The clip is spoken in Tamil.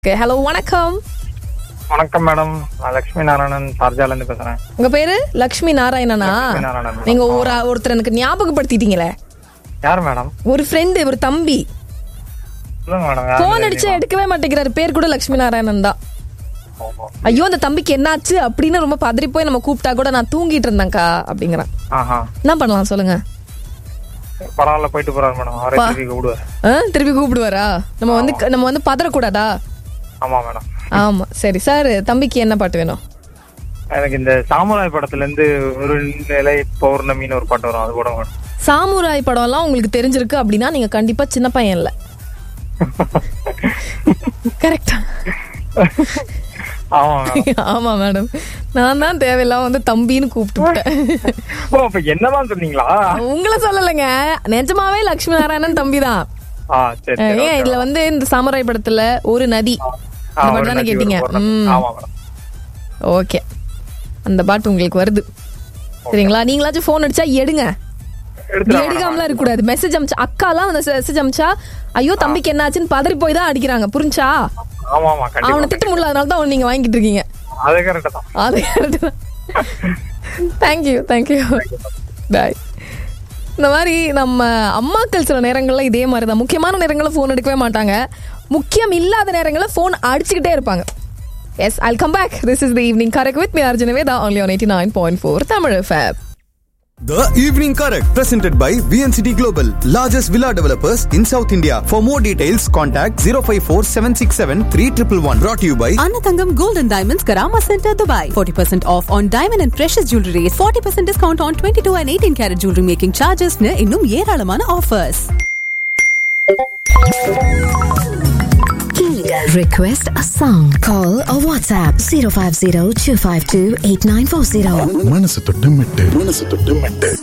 ஹலோ, வணக்கம். வணக்கம் மேடம், நான் லட்சுமி நாராயணன் சார்ஜால இருந்து பேசுறேன். உங்க பேரு லட்சுமி நாராயணனா? நீங்க ஒருத்தர் எனக்கு ஞாபகப்படுத்திட்டீங்களே. யார் மேடம்? ஒரு ஃப்ரெண்டு, ஒரு தம்பி. சொல்லுங்க மேடம். போன் அடிச்சா எடுக்கவே மாட்டேங்கிறாரு. பேர் கூட லட்சுமி நாராயணன் தான். ஐயோ, அந்த தம்பிக்கு என்னாச்சு அப்படின்னு ரொம்ப பதறி போய் நம்ம கூப்பிட்டா கூட நான் தூங்கிட்டு இருந்தேன்க்கா அப்படிங்கிறான். என்ன பண்ணலாம் சொல்லுங்க? பரவாயில்ல, போயிட்டு போறாரு மேடம். அவரே திருப்பி கூப்பிடுவாரு. திருப்பி கூப்பிடுவாரா? நம்ம வந்து பதறக்கூடாதா? ஆமா மேடம். ஆமா, சரி சார். தம்பிக்கு என்ன பாட்டு வேணும்? எனக்கு இந்த சாமுராய் படத்துல இருந்து ஒரு நிலை பௌர்ணமின்னு ஒரு பாட்டு வரும், அது கூட மேடம். சாமுராய் படம் எல்லாம் உங்களுக்கு தெரிஞ்சிருக்கு அப்படின்னா நீங்க கண்டிப்பா சின்ன பையன் இல்ல. கரெக்டா? ஆமா மேடம், நான் தான் தேவையில்லாம வந்து தம்பின்னு கூப்பிட்டுட்டேன். என்னதான் சொன்னீங்களா? உங்களை சொல்லலைங்க, நிஜமாவே லட்சுமி நாராயணன் தம்பி தான். ஏன் இதுல வந்து இந்த சாமுராய் படத்துல ஒரு நதி அந்த பாட்டு தானே கேட்டீங்க? ஓகே, அந்த பாட்டு உங்களுக்கு வருது சரிங்களா? நீங்களாச்சும் போன் அடிச்சா எடுங்க. எடுக்காமலாம் இருக்க கூடாது. மெசேஜ் அமிச்சா, அக்காலாம் வந்து மெசேஜ் அமிச்சா ஐயோ தம்பிக்கு என்னாச்சுன்னு பதறி போய் தான் அடிக்கிறாங்க, புரிஞ்சா? அவனை திட்ட முடியல, அதனால தான் நீங்க வாங்கிட்டு இருக்கீங்க. அது கரெக்ட் தான். Thank you bye. இந்த மாதிரி நம்ம அம்மாக்கள் சில நேரங்கள்ல இதே மாதிரி தான். முக்கியமான நேரங்களில் ஃபோன் எடுக்கவே மாட்டாங்க, முக்கியம் இல்லாத நேரங்களில் ஃபோன் அடிச்சுக்கிட்டே இருப்பாங்க. Yes, I'll come back. This is the Evening Correct with me, Arjuna Veda, only on 89.4 Tamil FM. The Evening Correct, presented by VNCT Global, largest villa developers in South India. For more details, contact 054-767-3111. Brought to you by Annathangam Gold and Diamonds, Karama Center, Dubai. 40% off on diamond and precious jewelry. 40% discount on 22 and 18 karat jewelry making charges. இன்னும் ஏராளமான offers. Request a song. Call or WhatsApp 050-252-8940. மனசு தொட்டு மெட்டு